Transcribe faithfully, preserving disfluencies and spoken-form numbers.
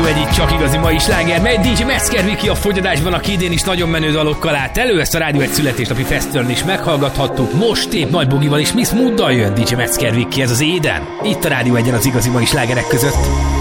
Egy itt csak igazi mai sláger, mely dé dzsé Metzger Viki a fogyadásban, aki idén is nagyon menő dalokkal állt elő. Ezt a Rádió egy születésnapi fesztiválon is meghallgathattuk. Most épp Nagy Bogival és Miss Mooddal jön dé dzsé Metzger Viki, ez az Éden. Itt a Rádió egyen az igazi mai slágerek között.